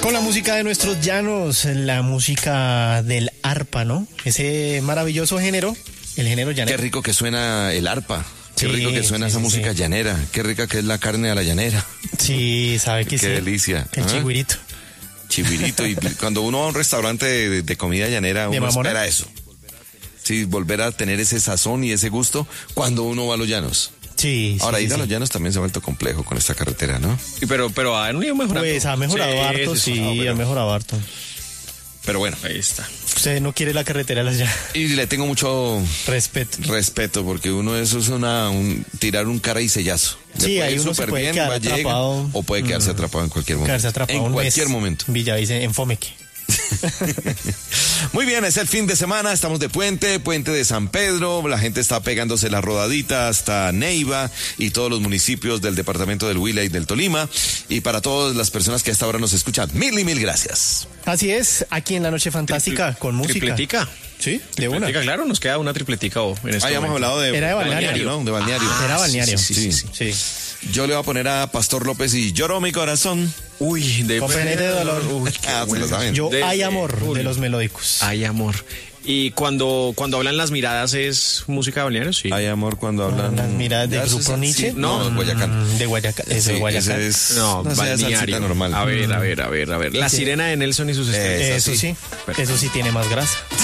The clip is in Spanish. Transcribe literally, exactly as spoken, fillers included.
Con la música de nuestros llanos, la música del arpa, ¿no? Ese maravilloso género, el género llanero. Qué rico que suena el arpa. Qué Sí, rico que suena sí, esa sí, música sí. llanera. Qué rica que es la carne a la llanera. Sí, sabe que Qué sí. delicia. El ¿Ah? chigüirito. Chivirito. Y cuando uno va a un restaurante de, de comida llanera, ¿De uno mamona? espera eso. Sí, volver a tener ese sazón y ese gusto cuando uno va a los llanos. Sí, Ahora, sí, ir a sí. los llanos también se ha vuelto complejo con esta carretera, ¿no? Y pero, pero ha ido mejorando. Pues ha mejorado Sí, harto, sí, sí, no, pero- ha mejorado harto. Pero bueno, Ahí está. Usted no quiere la carretera de las llanas. y le tengo mucho Respeto. respeto porque uno eso es una un, tirar un cara y sellazo. Le Sí, puede ahí ir uno se súper puede bien, quedar va, llega, atrapado. o puede quedarse Mm. atrapado en cualquier momento. Quedarse atrapado en un cualquier mes. momento. Villavicencio, en Fomeque. Muy bien, es el fin de semana, estamos de puente, puente de San Pedro, la gente está pegándose la rodadita hasta Neiva y todos los municipios del departamento del Huila y del Tolima, y para todas las personas que a esta hora nos escuchan, mil y mil gracias. Así es, aquí en la Noche Fantástica, Triple- con música. Tripletica. Sí, de una. Tripletica, claro, nos queda una tripletica o en este Habíamos momento. hablado de, Era de balneario. ¿no? De balneario. Ah, Era sí, balneario. sí, sí, sí, Sí. Yo le voy a poner a Pastor López y Lloró mi corazón. Uy, de Con pene de dolor. Uy, qué Ah, se bueno. lo saben. Yo De- hay amor Uy. de los melódicos. Hay amor. Y cuando, cuando hablan las miradas es música de balneario, sí. Hay amor cuando hablan. Las miradas del Ya, eso grupo es- Nietzsche. sí, no, es Guayacán. Mm, De Guayacán. Eso Sí, de Guayacán. ese es, No, no sé, salsita balneario. normal. A ver, a ver, a ver, a ver. La Sí. sirena de Nelson y sus estrellas. Esa Eso sí. sí, eso sí tiene más grasa.